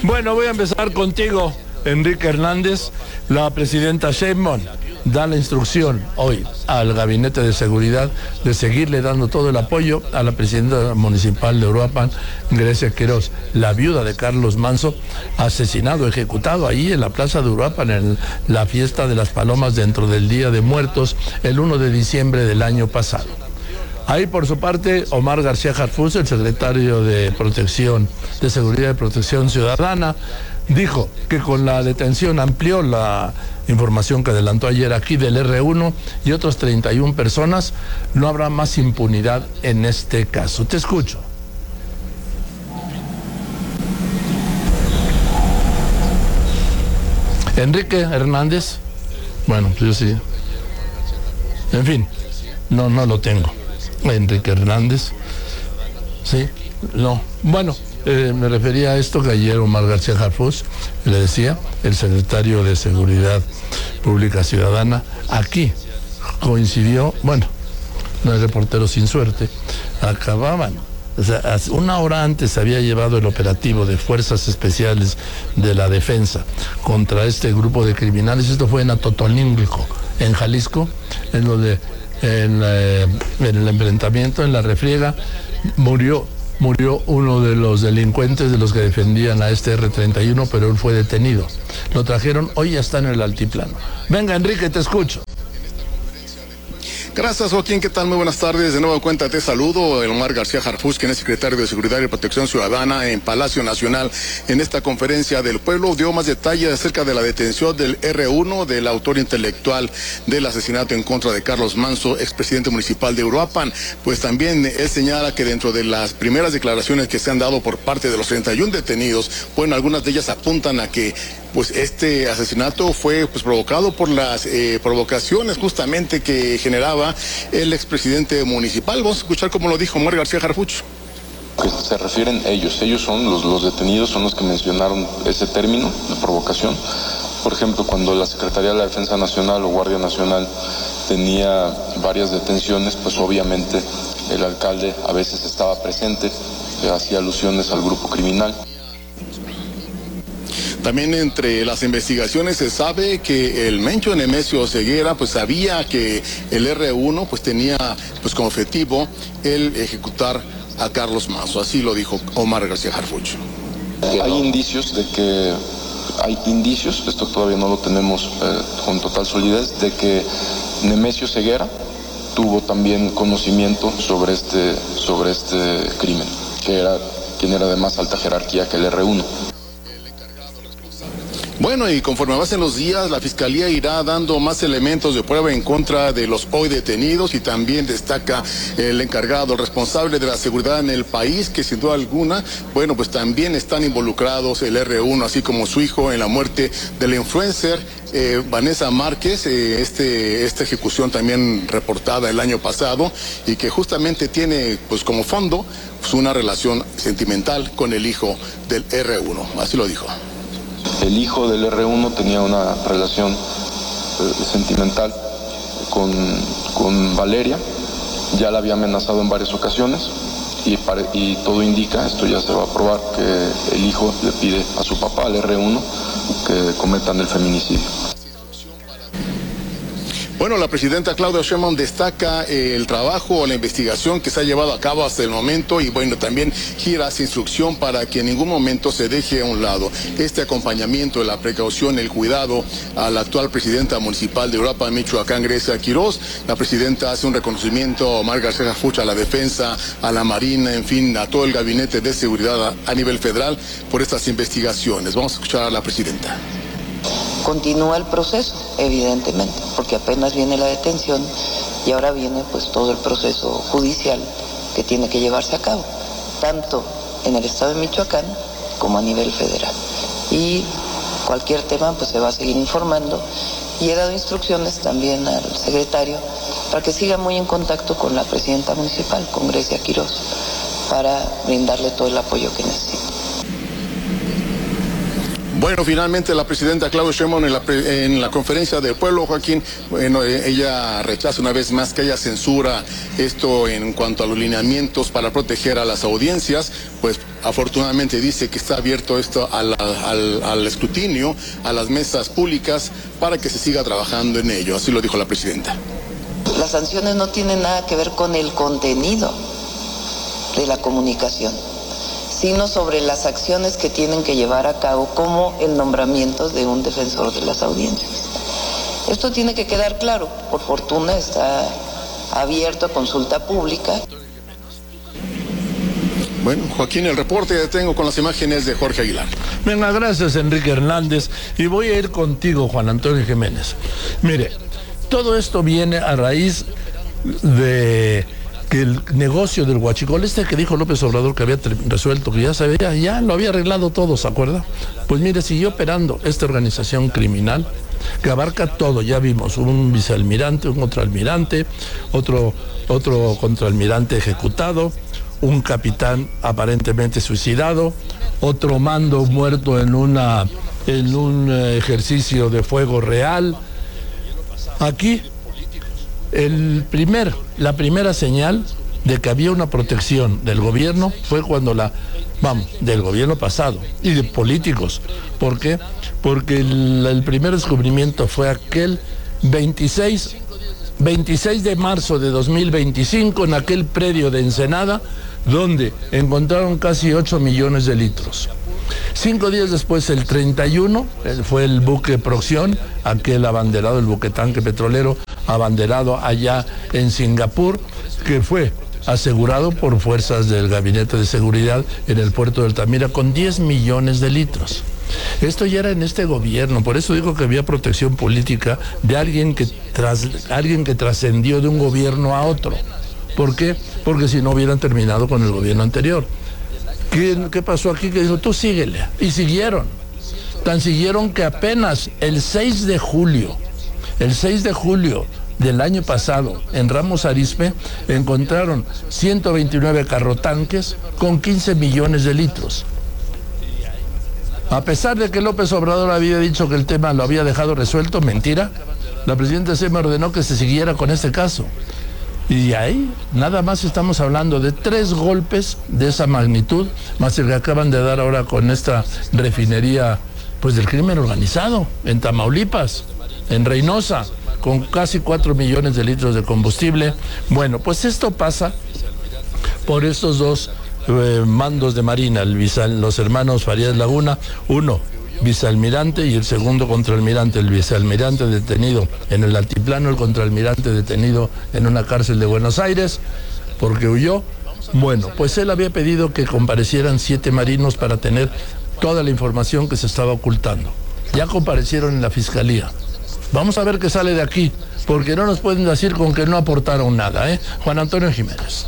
Bueno, voy a empezar contigo, Enrique Hernández. La presidenta Sheinbaum da la instrucción hoy al Gabinete de Seguridad de seguirle dando todo el apoyo a la presidenta municipal de Uruapan, Grecia Quiroz, la viuda de Carlos Manso, asesinado, ejecutado ahí en la plaza de Uruapan en la fiesta de las Palomas dentro del Día de Muertos, el 1 de diciembre del año pasado. Ahí, por su parte, Omar García Harfuch, el secretario de Seguridad y Protección Ciudadana, dijo que con la detención amplió la información que adelantó ayer aquí del R1 y otras 31 personas, no habrá más impunidad en este caso. Te escucho. Enrique Hernández, bueno, pues yo sí. En fin, no lo tengo. Enrique Hernández, sí, no, bueno, me refería a esto que ayer Omar García Harfuch le decía, el secretario de Seguridad Pública Ciudadana, aquí coincidió, bueno, no hay reportero sin suerte, acababan, o sea, una hora antes se había llevado el operativo de Fuerzas Especiales de la Defensa contra este grupo de criminales. Esto fue en Atotonilco, en Jalisco, en donde en el enfrentamiento, en la refriega, murió uno de los delincuentes de los que defendían a este R31, pero él fue detenido. Lo trajeron, hoy ya está en el altiplano. Venga, Enrique, te escucho. Gracias, Joaquín. ¿Qué tal? Muy buenas tardes. De nuevo cuenta te saludo. El Omar García Harfuch, quien es secretario de Seguridad y Protección Ciudadana en Palacio Nacional. En esta conferencia del pueblo dio más detalles acerca de la detención del R1, del autor intelectual del asesinato en contra de Carlos Manso, expresidente municipal de Uruapan. Pues también él señala que dentro de las primeras declaraciones que se han dado por parte de los 31 detenidos, bueno, algunas de ellas apuntan a que pues este asesinato fue provocado por las provocaciones justamente que generaba el expresidente municipal. Vamos a escuchar cómo lo dijo Omar García Harfuch. Que se refieren ellos son los detenidos, son los que mencionaron ese término de provocación. Por ejemplo, cuando la Secretaría de la Defensa Nacional o Guardia Nacional tenía varias detenciones, pues obviamente el alcalde a veces estaba presente, hacía alusiones al grupo criminal. También entre las investigaciones se sabe que el mencho Nemesio Ceguera pues sabía que el R1 pues tenía pues como objetivo el ejecutar a Carlos Manso. Así lo dijo Omar García Harfuch. Hay indicios, esto todavía no lo tenemos con total solidez, de que Nemesio Ceguera tuvo también conocimiento sobre este crimen, quien era de más alta jerarquía que el R1. Bueno, y conforme avancen los días, la Fiscalía irá dando más elementos de prueba en contra de los hoy detenidos, y también destaca el encargado, el responsable de la seguridad en el país, que sin duda alguna, bueno, pues también están involucrados el R1, así como su hijo, en la muerte del influencer Vanessa Márquez, esta ejecución también reportada el año pasado, y que justamente tiene pues como fondo pues, una relación sentimental con el hijo del R1, así lo dijo. El hijo del R1 tenía una relación sentimental con Valeria, ya la había amenazado en varias ocasiones y todo indica, esto ya se va a probar, que el hijo le pide a su papá, al R1, que cometan el feminicidio. Bueno, la presidenta Claudia Sheinbaum destaca el trabajo o la investigación que se ha llevado a cabo hasta el momento, y bueno, también gira esa instrucción para que en ningún momento se deje a un lado este acompañamiento, la precaución, el cuidado a la actual presidenta municipal de Uruapan, Michoacán, Grecia Quiroz. La presidenta hace un reconocimiento a Omar García Harfuch, a la defensa, a la Marina, en fin, a todo el gabinete de seguridad a nivel federal por estas investigaciones. Vamos a escuchar a la presidenta. Continúa el proceso, evidentemente, porque apenas viene la detención y ahora viene pues todo el proceso judicial que tiene que llevarse a cabo, tanto en el estado de Michoacán como a nivel federal. Y cualquier tema pues se va a seguir informando, y he dado instrucciones también al secretario para que siga muy en contacto con la presidenta municipal, con Grecia Quiroz, para brindarle todo el apoyo que necesita. Bueno, finalmente la presidenta Claudia Sheinbaum en la conferencia del pueblo, Joaquín, bueno, ella rechaza una vez más que haya censura, esto en cuanto a los lineamientos para proteger a las audiencias, pues Afortunadamente dice que está abierto esto al escrutinio, a las mesas públicas, para que se siga trabajando en ello. Así lo dijo la presidenta. Las sanciones no tienen nada que ver con el contenido de la comunicación, sino sobre las acciones que tienen que llevar a cabo, como el nombramiento de un defensor de las audiencias. Esto tiene que quedar claro. Por fortuna está abierto a consulta pública. Bueno, Joaquín, el reporte tengo con las imágenes de Jorge Aguilar. Venga, gracias Enrique Hernández. Y voy a ir contigo, Juan Antonio Jiménez. Mire, todo esto viene a raíz de que el negocio del huachicol, que dijo López Obrador que había resuelto, que ya sabía, ya lo había arreglado todo, ¿se acuerda? Pues mire, siguió operando esta organización criminal que abarca todo. Ya vimos un vicealmirante, un contraalmirante, otro contraalmirante ejecutado, un capitán aparentemente suicidado, otro mando muerto en un ejercicio de fuego real. Aquí la primera señal de que había una protección del gobierno fue cuando del gobierno pasado y de políticos. ¿Por qué? Porque el primer descubrimiento fue aquel 26 de marzo de 2025 en aquel predio de Ensenada, donde encontraron casi 8 millones de litros. 5 días después, el 31, fue el buque Proxión, aquel abanderado, el buque tanque petrolero abanderado allá en Singapur, que fue asegurado por fuerzas del Gabinete de Seguridad en el puerto de Altamira con 10 millones de litros. Esto ya era en este gobierno, por eso digo que había protección política de alguien que trascendió de un gobierno a otro. ¿Por qué? Porque si no hubieran terminado con el gobierno anterior. ¿Qué pasó aquí? Que dijo, tú síguele. Y siguieron. Tan siguieron que apenas el 6 de julio del año pasado, en Ramos Arizpe, encontraron 129 carrotanques con 15 millones de litros. A pesar de que López Obrador había dicho que el tema lo había dejado resuelto, mentira, la presidenta me ordenó que se siguiera con este caso. Y ahí nada más estamos hablando de 3 golpes de esa magnitud, más el que acaban de dar ahora con esta refinería pues del crimen organizado, en Tamaulipas, en Reynosa, con casi 4 millones de litros de combustible. Bueno, pues esto pasa por estos dos mandos de Marina, los hermanos Farías Laguna, uno vicealmirante y el segundo contraalmirante. El vicealmirante detenido en el altiplano, el contraalmirante detenido en una cárcel de Buenos Aires porque huyó. Bueno, pues él había pedido que comparecieran 7 marinos para tener toda la información que se estaba ocultando. Ya comparecieron en la fiscalía. Vamos a ver qué sale de aquí, porque no nos pueden decir con que no aportaron nada, ¿eh? Juan Antonio Jiménez.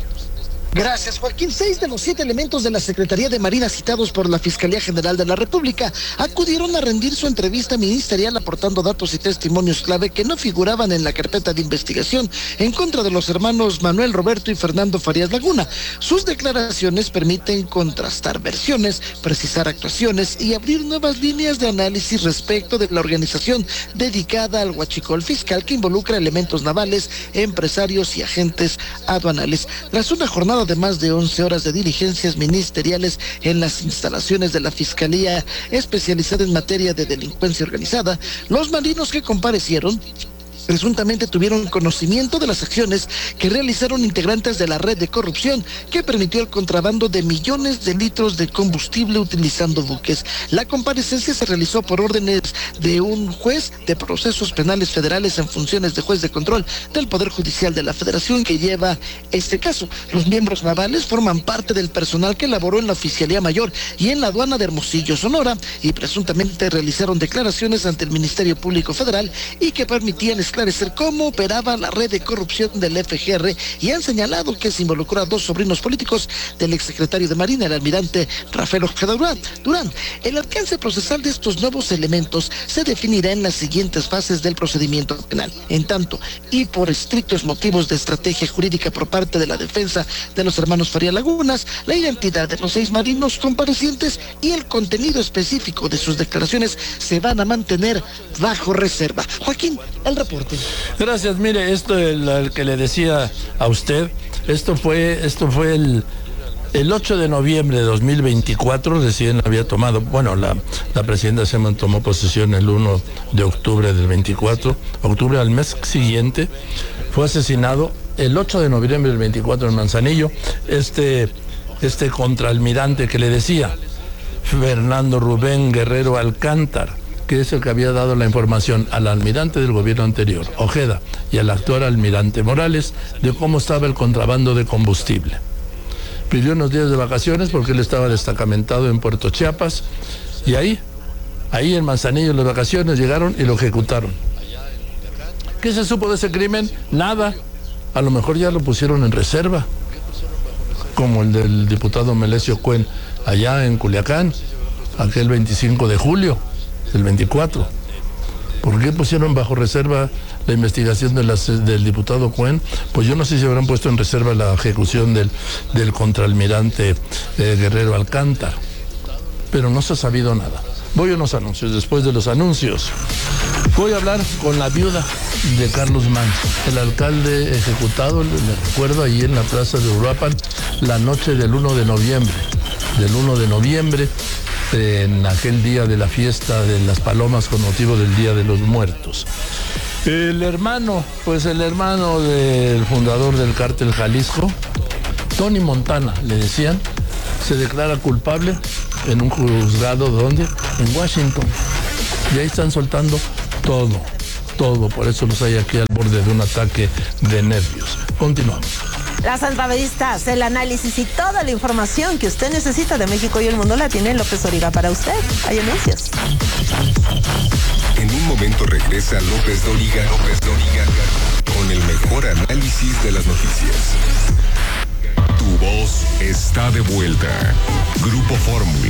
Gracias, Joaquín. 6 de los 7 elementos de la Secretaría de Marina citados por la Fiscalía General de la República acudieron a rendir su entrevista ministerial aportando datos y testimonios clave que no figuraban en la carpeta de investigación en contra de los hermanos Manuel Roberto y Fernando Farías Laguna. Sus declaraciones permiten contrastar versiones, precisar actuaciones y abrir nuevas líneas de análisis respecto de la organización dedicada al huachicol fiscal que involucra elementos navales, empresarios y agentes aduanales. Tras una jornada de más de 11 horas de diligencias ministeriales en las instalaciones de la Fiscalía especializada en materia de delincuencia organizada, los marinos que comparecieron presuntamente tuvieron conocimiento de las acciones que realizaron integrantes de la red de corrupción que permitió el contrabando de millones de litros de combustible utilizando buques. La comparecencia se realizó por órdenes de un juez de procesos penales federales en funciones de juez de control del Poder Judicial de la Federación que lleva este caso. Los miembros navales forman parte del personal que laboró en la Oficialía Mayor y en la aduana de Hermosillo, Sonora, y presuntamente realizaron declaraciones ante el Ministerio Público Federal y que permitían esclarecer cómo operaba la red de corrupción del FGR, y han señalado que se involucró a 2 sobrinos políticos del exsecretario de Marina, el almirante Rafael Ojeda Durán. El alcance procesal de estos nuevos elementos se definirá en las siguientes fases del procedimiento penal. En tanto, y por estrictos motivos de estrategia jurídica por parte de la defensa de los hermanos Farías Lagunas, la identidad de los 6 marinos comparecientes y el contenido específico de sus declaraciones se van a mantener bajo reserva. Joaquín, el reporte. Gracias. Mire, esto el que le decía a usted, esto fue El 8 de noviembre de 2024 recién había tomado, bueno, la presidenta Sheinbaum tomó posesión el 1 de octubre del 24, octubre al mes siguiente, fue asesinado el 8 de noviembre del 24 en Manzanillo, este contraalmirante que le decía, Fernando Rubén Guerrero Alcántara, que es el que había dado la información al almirante del gobierno anterior, Ojeda, y al actual almirante Morales, de cómo estaba el contrabando de combustible. Pidió unos días de vacaciones porque él estaba destacamentado en Puerto Chiapas, y ahí en Manzanillo las vacaciones llegaron y lo ejecutaron. ¿Qué se supo de ese crimen? Nada. A lo mejor ya lo pusieron en reserva, como el del diputado Melesio Cuen allá en Culiacán, aquel 25 de julio del 24. ¿Por qué pusieron bajo reserva la investigación del diputado Cuen? Pues yo no sé si habrán puesto en reserva la ejecución del contraalmirante Guerrero Alcántara, pero no se ha sabido nada. Voy a unos anuncios. Después de los anuncios voy a hablar con la viuda de Carlos Manso, el alcalde ejecutado, le recuerdo, ahí en la plaza de Uruapan, la noche del 1 de noviembre, en aquel día de la fiesta de las palomas con motivo del Día de los Muertos. El hermano del fundador del cártel Jalisco, Tony Montana, le decían, se declara culpable en un juzgado, ¿dónde? En Washington. Y ahí están soltando todo, por eso los hay aquí al borde de un ataque de nervios. Continuamos. Las entrevistas, el análisis y toda la información que usted necesita de México y el mundo la tiene López Dóriga para usted. Hay anuncios. En un momento regresa López Dóriga con el mejor análisis de las noticias. Tu voz está de vuelta. Grupo Fórmula.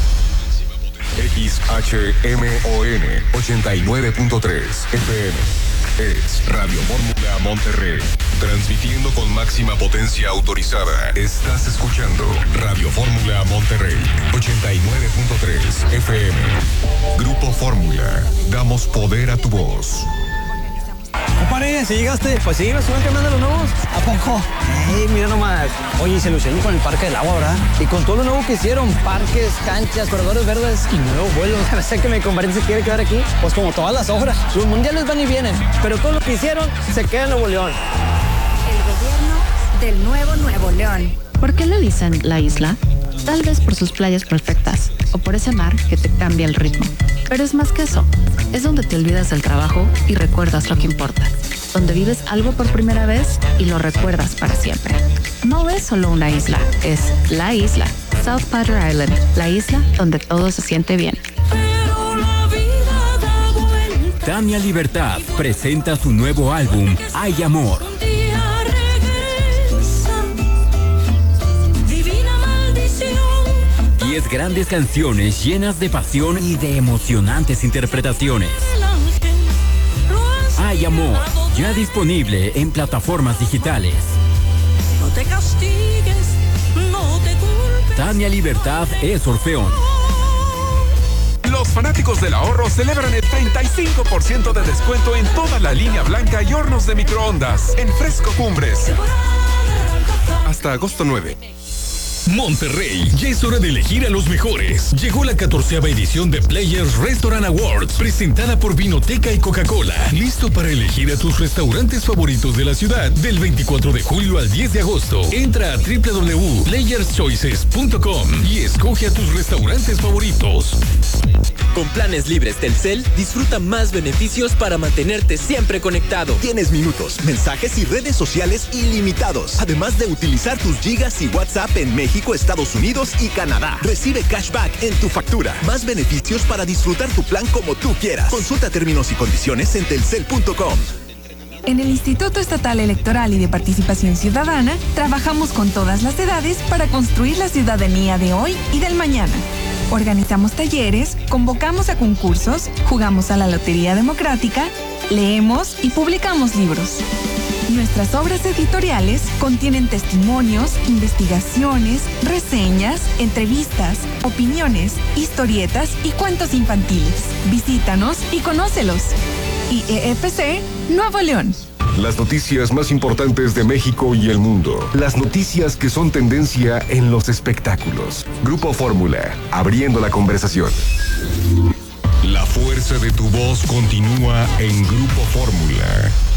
XHMON 89.3 FM. Es Radio Fórmula Monterrey. Transmitiendo con máxima potencia autorizada. Estás escuchando Radio Fórmula Monterrey 89.3 FM. Grupo Fórmula. Damos poder a tu voz. Compadre, si llegaste, pues sí, me suben cambiando los nuevos. ¿A poco? Mira nomás. Oye, se lucieron con el Parque del Agua, ¿verdad? Y con todo lo nuevo que hicieron, parques, canchas, corredores verdes y nuevos vuelos. No sé que mi compadre se quiere quedar aquí. Pues como todas las obras. Los mundiales van y vienen, pero todo lo que hicieron se queda en Nuevo León. El gobierno del Nuevo León. ¿Por qué le dicen la isla? Tal vez por sus playas perfectas o por ese mar que te cambia el ritmo. Pero es más que eso. Es donde te olvidas del trabajo y recuerdas lo que importa. Donde vives algo por primera vez y lo recuerdas para siempre. No es solo una isla, es la isla. South Padre Island, la isla donde todo se siente bien. Tania Libertad presenta su nuevo álbum, Hay Amor. 10 grandes canciones llenas de pasión y de emocionantes interpretaciones. Hay Amor, ya disponible en plataformas digitales. No te castigues, no te culpes. Tania Libertad es Orfeón. Los fanáticos del ahorro celebran el 35% de descuento en toda la línea blanca y hornos de microondas en Fresco Cumbres. Hasta agosto 9. Monterrey, ya es hora de elegir a los mejores. Llegó la 14ª edición de Players Restaurant Awards, presentada por Vinoteca y Coca-Cola. Listo para elegir a tus restaurantes favoritos de la ciudad del 24 de julio al 10 de agosto. Entra a www.playerschoices.com y escoge a tus restaurantes favoritos. Con planes libres Telcel, disfruta más beneficios para mantenerte siempre conectado. Tienes minutos, mensajes y redes sociales ilimitados, además de utilizar tus gigas y WhatsApp en México, Estados Unidos y Canadá. Recibe cashback en tu factura. Más beneficios para disfrutar tu plan como tú quieras. Consulta términos y condiciones en telcel.com. En el Instituto Estatal Electoral y de Participación Ciudadana, trabajamos con todas las edades para construir la ciudadanía de hoy y del mañana. Organizamos talleres, convocamos a concursos, jugamos a la Lotería Democrática, leemos y publicamos libros. Nuestras obras editoriales contienen testimonios, investigaciones, reseñas, entrevistas, opiniones, historietas y cuentos infantiles. Visítanos y conócelos. IEFC Nuevo León. Las noticias más importantes de México y el mundo. Las noticias que son tendencia en los espectáculos. Grupo Fórmula, abriendo la conversación. La fuerza de tu voz continúa en Grupo Fórmula.